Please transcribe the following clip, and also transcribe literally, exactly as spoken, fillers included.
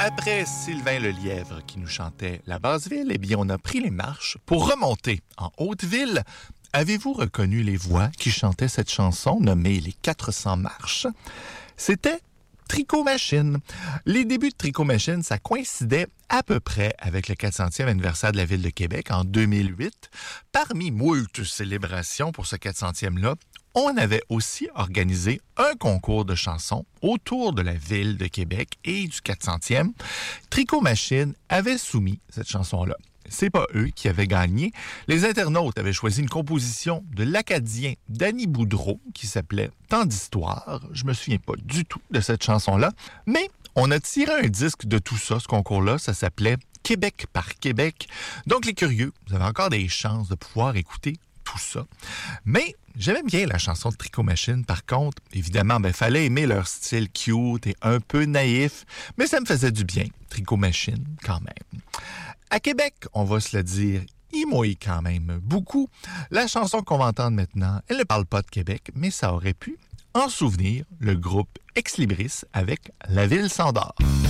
Après Sylvain Lelièvre qui nous chantait La Basse-Ville, eh bien, on a pris les marches pour remonter en Haute-Ville. Avez-vous reconnu les voix qui chantaient cette chanson nommée Les quatre cents marches? C'était Tricot Machine. Les débuts de Tricot Machine, ça coïncidait à peu près avec le quatre centième anniversaire de la Ville de Québec en deux mille huit. Parmi moult célébrations pour ce quatre centième-là, on avait aussi organisé un concours de chansons autour de la Ville de Québec et du quatre centième. Tricot Machine avait soumis cette chanson-là. C'est pas eux qui avaient gagné. Les internautes avaient choisi une composition de l'Acadien Danny Boudreau qui s'appelait Tant d'histoire. Je me souviens pas du tout de cette chanson-là, mais on a tiré un disque de tout ça, ce concours-là. Ça s'appelait Québec par Québec. Donc les curieux, vous avez encore des chances de pouvoir écouter tout ça. Mais j'aimais bien la chanson de Tricot Machine. Par contre, évidemment, il fallait aimer leur style cute et un peu naïf, mais ça me faisait du bien, Tricot Machine, quand même. À Québec, on va se le dire, il mouille quand même beaucoup. La chanson qu'on va entendre maintenant, elle ne parle pas de Québec, mais ça aurait pu en souvenir le groupe Ex Libris avec La Ville s'endort.